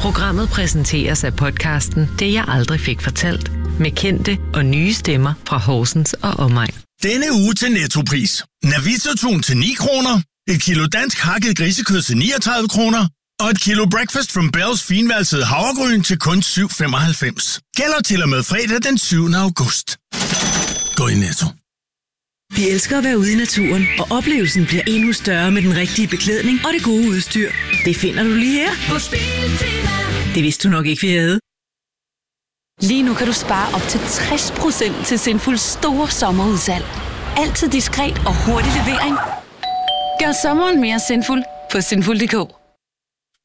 Programmet præsenteres af podcasten Det jeg aldrig fik fortalt, med kendte og nye stemmer fra Horsens og omegn. Denne uge til Nettopris. Navita-tun til 9 kroner, et kilo dansk hakket grisekød til 39 kroner, og et kilo Breakfast from Bells finvalsede havregryn til kun 7,95. Gælder til og med fredag den 7. august. Gå i Netto. Vi elsker at være ude i naturen, og oplevelsen bliver endnu større med den rigtige beklædning og det gode udstyr. Det finder du lige her på Biltema. Det vidste du nok ikke, vi havde. Lige nu kan du spare op til 60% til Sinfuls store sommerudsalg. Altid diskret og hurtig levering. Gør sommeren mere sinful på sinful.dk.